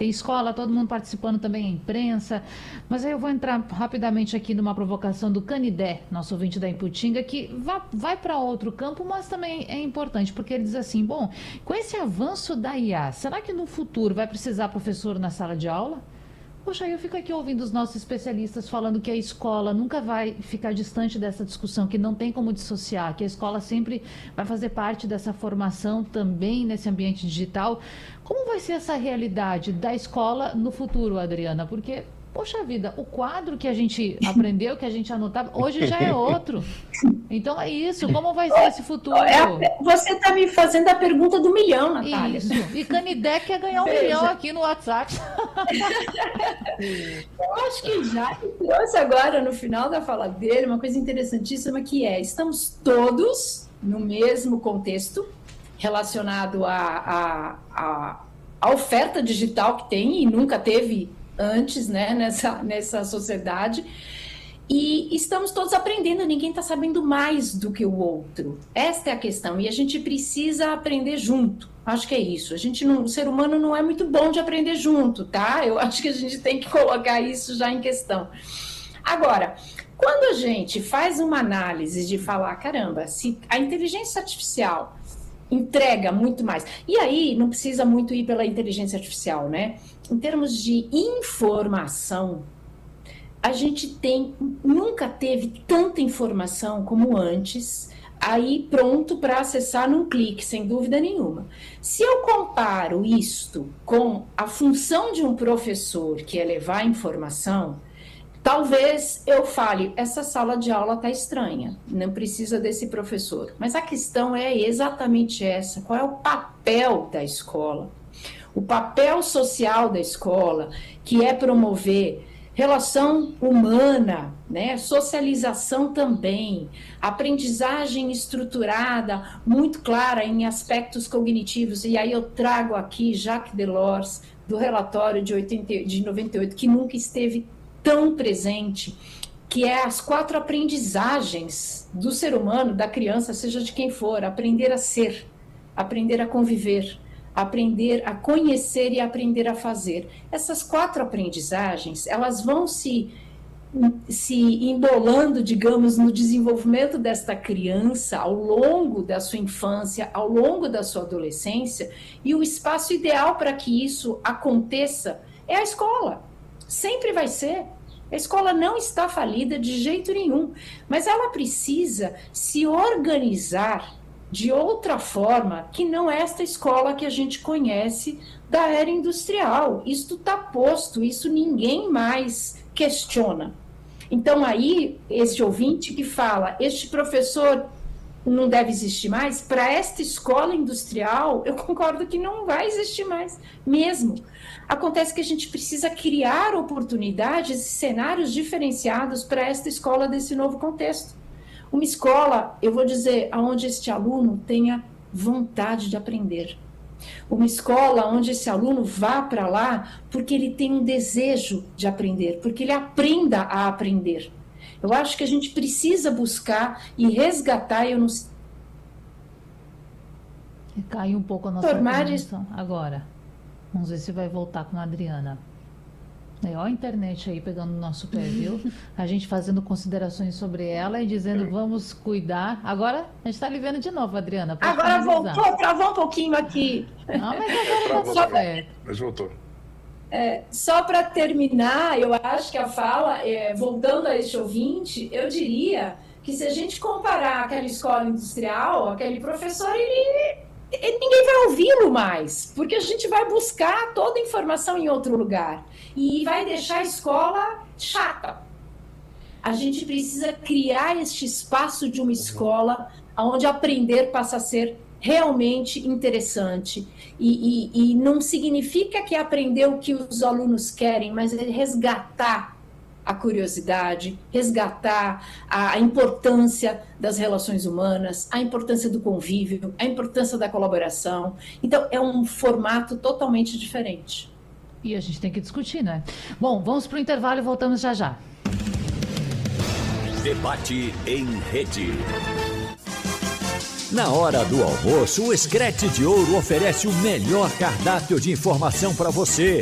tem escola, todo mundo participando também, a imprensa. Mas aí eu vou entrar rapidamente aqui numa provocação do Canidé, nosso ouvinte da Iputinga, que vai para outro campo, mas também é importante, porque ele diz assim, bom, com esse avanço da IA, será que no futuro vai precisar professor na sala de aula? Poxa, eu fico aqui ouvindo os nossos especialistas falando que a escola nunca vai ficar distante dessa discussão, que não tem como dissociar, que a escola sempre vai fazer parte dessa formação também nesse ambiente digital. Como vai ser essa realidade da escola no futuro, Adriana? Porque, poxa vida, o quadro que a gente aprendeu, que a gente anotava, hoje já é outro. Então é isso, como vai ser esse futuro? Você está me fazendo a pergunta do milhão, Natália. Isso, e Canidé quer ganhar 1 milhão aqui no WhatsApp. Eu acho que já trouxe agora, no final da fala dele, uma coisa interessantíssima que estamos todos no mesmo contexto relacionado à oferta digital que tem e nunca teve antes, né, nessa sociedade. E estamos todos aprendendo, ninguém está sabendo mais do que o outro. Esta é a questão, e a gente precisa aprender junto. Acho que é isso. O ser humano não é muito bom de aprender junto, tá? Eu acho que a gente tem que colocar isso já em questão. Agora, quando a gente faz uma análise de falar, caramba, se a inteligência artificial entrega muito mais, e aí não precisa muito ir pela inteligência artificial, né? Em termos de informação, a gente nunca teve tanta informação como antes, aí pronto para acessar num clique, sem dúvida nenhuma. Se eu comparo isto com a função de um professor, que é levar informação, talvez eu fale, essa sala de aula está estranha, não precisa desse professor. Mas a questão é exatamente essa, qual é o papel da escola? O papel social da escola, que é promover relação humana, né? Socialização também, aprendizagem estruturada, muito clara em aspectos cognitivos, e aí eu trago aqui Jacques Delors, do relatório de 98, que nunca esteve tão presente, que é as 4 aprendizagens do ser humano, da criança, seja de quem for: aprender a ser, aprender a conviver, aprender a conhecer e aprender a fazer. Essas 4 aprendizagens, elas vão se embolando, digamos, no desenvolvimento desta criança ao longo da sua infância, ao longo da sua adolescência, e o espaço ideal para que isso aconteça é a escola. Sempre vai ser. A escola não está falida de jeito nenhum, mas ela precisa se organizar de outra forma que não esta escola que a gente conhece da era industrial. Isto está posto, isso ninguém mais questiona. Então aí, este ouvinte que fala, este professor não deve existir mais, para esta escola industrial, eu concordo que não vai existir mais mesmo. Acontece que a gente precisa criar oportunidades e cenários diferenciados para esta escola desse novo contexto. Uma escola, eu vou dizer, onde este aluno tenha vontade de aprender. Uma escola onde esse aluno vá para lá porque ele tem um desejo de aprender, porque ele aprenda a aprender. Eu acho que a gente precisa buscar e resgatar, eu não sei. Caiu um pouco a nossa conexão agora. Vamos ver se vai voltar com a Adriana. Olha a internet aí pegando o nosso pé, viu? A gente fazendo considerações sobre ela e dizendo vamos cuidar. Agora a gente está lhe vendo de novo, Adriana. Agora voltou, travou um pouquinho aqui. Não, mas agora tá tudo certo. Mas voltou. Só para terminar, eu acho que a fala, voltando a este ouvinte, eu diria que se a gente comparar aquela escola industrial, aquele professor, ninguém vai ouvi-lo mais, porque a gente vai buscar toda a informação em outro lugar e vai deixar a escola chata. A gente precisa criar este espaço de uma escola onde aprender passa a ser realmente interessante e não significa que aprender o que os alunos querem, mas é resgatar a curiosidade, resgatar a importância das relações humanas, a importância do convívio, a importância da colaboração. Então, é um formato totalmente diferente. E a gente tem que discutir, né? Bom, vamos para o intervalo e voltamos já já. Debate em rede. Na hora do almoço, o Screte de Ouro oferece o melhor cardápio de informação para você.